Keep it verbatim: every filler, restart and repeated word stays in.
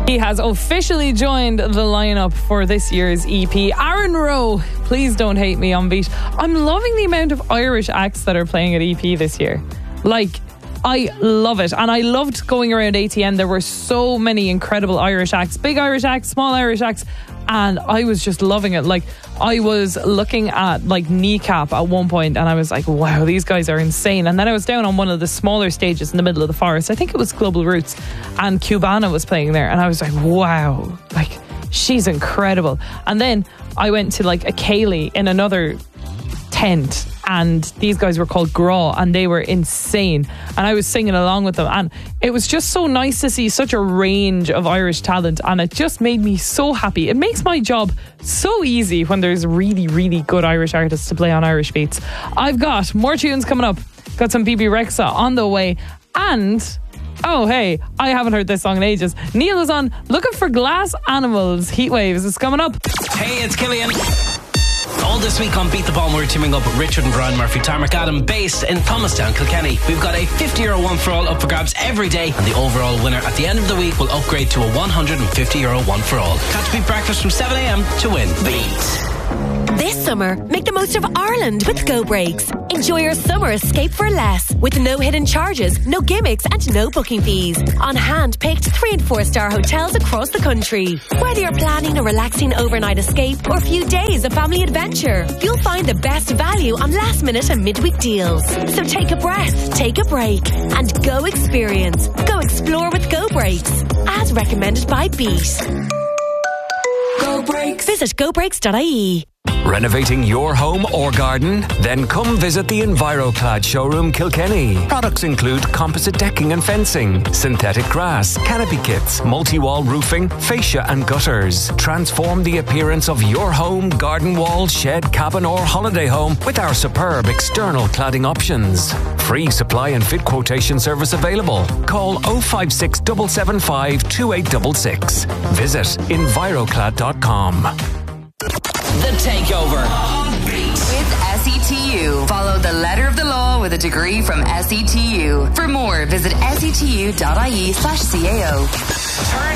He has officially joined the lineup for this year's E P. Aaron Rowe, please don't hate me on beat. I'm loving the amount of Irish acts that are playing at E P this year. Like, I love it. And I loved going around A T N. There were so many incredible Irish acts, big Irish acts, small Irish acts. And I was just loving it. Like, I was looking at like Kneecap at one point and I was like, wow, these guys are insane. And then I was down on one of the smaller stages in the middle of the forest. I think it was Global Roots, and Cubana was playing there. And I was like, wow, like, she's incredible. And then I went to like a Kaylee in another tent, and these guys were called Graw, and they were insane, and I was singing along with them, and it was just so nice to see such a range of Irish talent, and it just made me so happy. It makes my job so easy when there's really really good Irish artists to play on Irish beats. I've got more tunes coming up, got some B B Rexa on the way, and oh hey, I haven't heard this song in ages. Neil is on Looking for Glass Animals. Heatwaves is coming up. Hey, it's Killian. All this week on Beat the Bomb, we're teaming up with Richard and Brian Murphy, Tarmac Adam, based in Thomastown, Kilkenny. We've got a fifty euro one for all up for grabs every day, and the overall winner at the end of the week will upgrade to a one hundred fifty euro one for all. Catch Beat Breakfast from seven a.m. to win. Beat. This summer, make the most of Ireland with Go Breaks. Enjoy your summer escape for less, with no hidden charges, no gimmicks and no booking fees, on hand-picked three and four star hotels across the country. Whether you're planning a relaxing overnight escape or a few days of family adventure, you'll find the best value on last minute and midweek deals. So take a breath, take a break, and go experience. Go explore with Go Breaks, as recommended by Beat. Go Breaks. Visit go breaks dot I E. Renovating your home or garden? Then come visit the EnviroClad showroom Kilkenny. Products include composite decking and fencing, synthetic grass, canopy kits, multi-wall roofing, fascia and gutters. Transform the appearance of your home, garden wall, shed, cabin or holiday home with our superb external cladding options. Free supply and fit quotation service available. Call oh five six seven seven five two eight six six. Visit enviroclad dot com. The Takeover. With S E T U. Follow the letter of the law with a degree from S E T U. For more, visit S E T U dot I E slash C A O. Turn